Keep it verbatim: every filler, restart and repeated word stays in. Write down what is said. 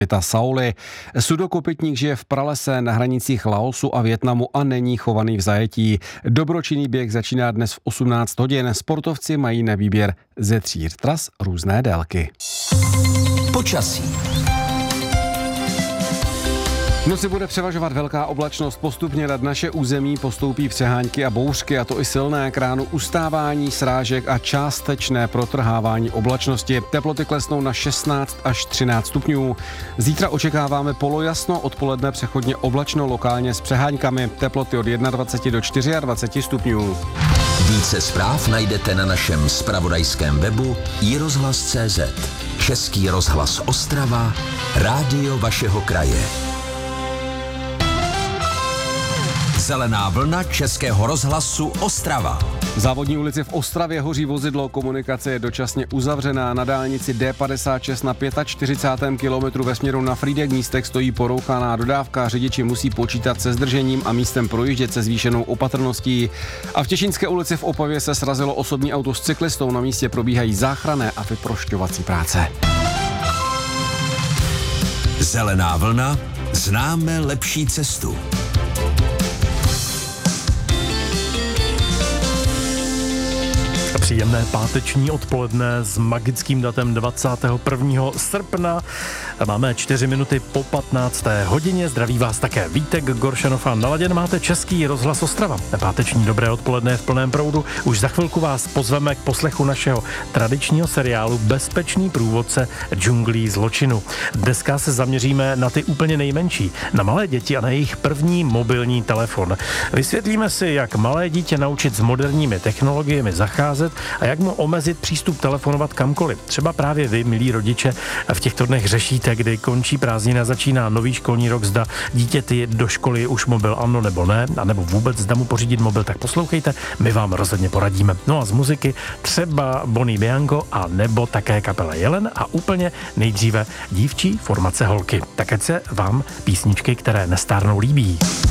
Pita Sauli. Sudokopytník žije v pralese na hranicích Laosu a Vietnamu a není chovaný v zajetí. Dobročinný běh začíná dnes v osmnáct hodin. Sportovci mají na výběr ze tří tras různé délky. Počasí. V noci bude převažovat velká oblačnost, postupně nad naše území postoupí přehánky a bouřky, a to i silné, k ránu ustávání srážek a částečné protrhávání oblačnosti. Teploty klesnou na šestnáct až třináct stupňů. Zítra očekáváme polojasno, odpoledne přechodně oblačno, lokálně s přehánkami. Teploty od dvacet jedna do dvaceti čtyři stupňů. Více zpráv najdete na našem zpravodajském webu i rozhlas tečka cé zet. Český rozhlas Ostrava, rádio vašeho kraje. Zelená vlna Českého rozhlasu Ostrava. V Závodní ulici v Ostravě hoří vozidlo, komunikace je dočasně uzavřená. Na dálnici D padesát šest na čtyřicátém pátém kilometru ve směru na Frýdek místek stojí porouchaná dodávka. Řidiči musí počítat se zdržením a místem projíždět se zvýšenou opatrností. A v Těšínské ulici v Opavě se srazilo osobní auto s cyklistou. Na místě probíhají záchranné a vyprošťovací práce. Zelená vlna, známe lepší cestu. Příjemné páteční odpoledne s magickým datem dvacátého prvního srpna. Máme čtyři minuty po patnácté hodině. Zdraví vás také Vítek Goršanov a naladěn máte Český rozhlas Ostrava. Páteční dobré odpoledne v plném proudu. Už za chvilku vás pozveme k poslechu našeho tradičního seriálu Bezpečný průvodce džunglí zločinu. Dneska se zaměříme na ty úplně nejmenší, na malé děti a na jejich první mobilní telefon. Vysvětlíme si, jak malé dítě naučit s moderními technologiemi zacházet a jak mu omezit přístup telefonovat kamkoliv. Třeba právě vy, milí rodiče, v těchto dnech řešíte, kdy končí prázdnina, začíná nový školní rok, zda dítěti do školy už mobil ano nebo ne, a nebo vůbec zda mu pořídit mobil, tak poslouchejte, my vám rozhodně poradíme. No a z muziky třeba Bonnie Bianco a nebo také kapela Jelen a úplně nejdříve dívčí formace Holky. Tak ať se vám písničky, které nestárnou, líbí.